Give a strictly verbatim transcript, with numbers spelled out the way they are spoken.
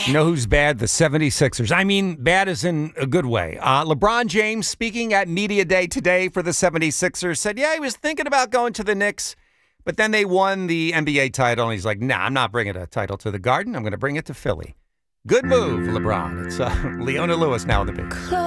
You know who's bad? The seventy-sixers. I mean, bad as in a good way. Uh, LeBron James, speaking at Media Day today for the seventy-sixers, said, yeah, he was thinking about going to the Knicks, but then they won the N B A title, and he's like, nah, I'm not bringing a title to the Garden. I'm going to bring it to Philly. Good move, LeBron. It's uh, Leona Lewis now in the big.